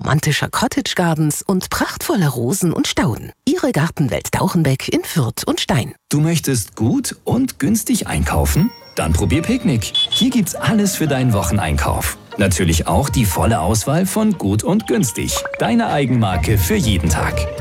romantischer Cottage Gardens und prachtvoller Rosen und Stauden. Ihre Gartenwelt Dauchenbeck in Fürth und Stein. Du möchtest gut und günstig einkaufen? Dann probier Picknick. Hier gibt's alles für deinen Wocheneinkauf. Natürlich auch die volle Auswahl von gut und günstig. Deine Eigenmarke für jeden Tag.